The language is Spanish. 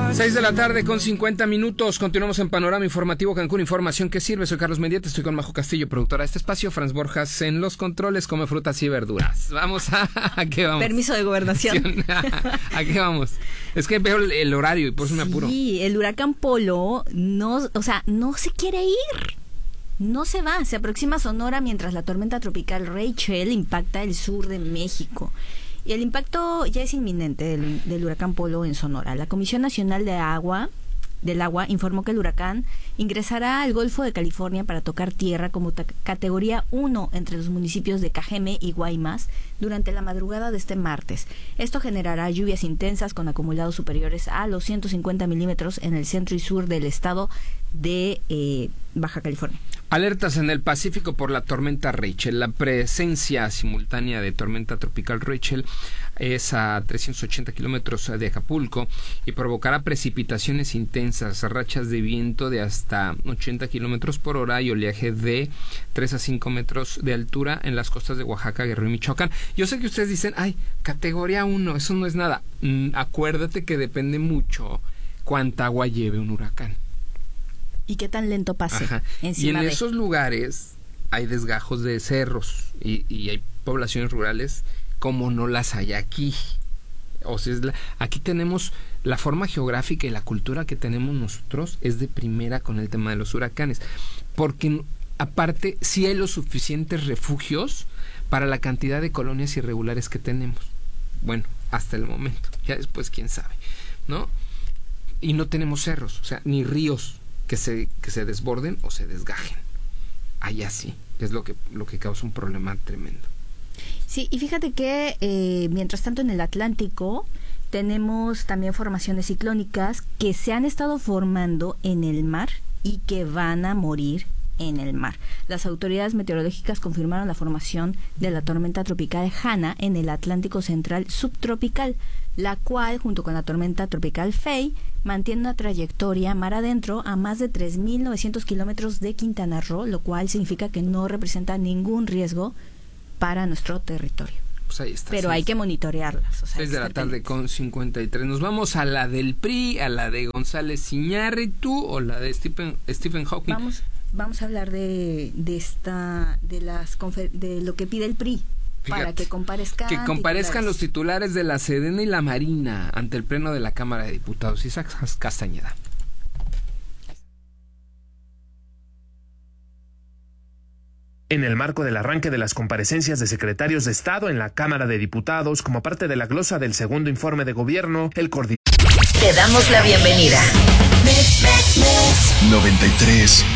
6:50 Continuamos en Panorama Informativo Cancún, información que sirve. Soy Carlos Mendieta, estoy con Majo Castillo, productora de este espacio. Franz Borjas en los controles, come frutas y verduras. Vamos ¿a qué vamos? Permiso de gobernación. ¿A qué vamos? Es que veo el horario y por eso me apuro. Sí, el huracán Polo no se quiere ir. No se va, se aproxima a Sonora mientras la tormenta tropical Rachel impacta el sur de México. Y el impacto ya es inminente del huracán Polo en Sonora. La Comisión Nacional del Agua informó que el huracán ingresará al Golfo de California para tocar tierra como categoría 1 entre los municipios de Cajeme y Guaymas durante la madrugada de este martes. Esto generará lluvias intensas con acumulados superiores a los 150 milímetros en el centro y sur del estado de Baja California. Alertas en el Pacífico por la tormenta Rachel. La presencia simultánea de tormenta tropical Rachel es a 380 kilómetros de Acapulco y provocará precipitaciones intensas, rachas de viento de hasta 80 kilómetros por hora y oleaje de 3 a 5 metros de altura en las costas de Oaxaca, Guerrero y Michoacán. Yo sé que ustedes dicen, categoría 1, eso no es nada. Acuérdate que depende mucho cuánta agua lleve un huracán. ¿Y qué tan lento pase? Y en esos lugares hay desgajos de cerros y hay poblaciones rurales como no las hay aquí. O sea, aquí tenemos la forma geográfica y la cultura que tenemos nosotros es de primera con el tema de los huracanes. Porque aparte sí hay los suficientes refugios para la cantidad de colonias irregulares que tenemos. Bueno, hasta el momento. Ya después quién sabe, ¿no? Y no tenemos cerros, o sea, ni ríos que se desborden o se desgajen. Allá sí, es lo que causa un problema tremendo. Sí, y fíjate que mientras tanto en el Atlántico tenemos también formaciones ciclónicas que se han estado formando en el mar y que van a morir en el mar. Las autoridades meteorológicas confirmaron la formación de la tormenta tropical Hanna en el Atlántico Central subtropical, la cual, junto con la tormenta tropical Faye, mantiene una trayectoria mar adentro a más de 3.900 kilómetros de Quintana Roo, lo cual significa que no representa ningún riesgo para nuestro territorio. Pues ahí está. Pero hay que monitorearlas. 6:53. Nos vamos a la del PRI, a la de González Iñárritu o la de Stephen Hawking. Vamos a hablar de lo que pide el PRI. Fíjate, para que comparezcan los titulares de la Sedena y la Marina ante el Pleno de la Cámara de Diputados. Isaac Castañeda. En el marco del arranque de las comparecencias de secretarios de Estado en la Cámara de Diputados, como parte de la glosa del segundo informe de gobierno, el coordinador. Te damos la bienvenida. 93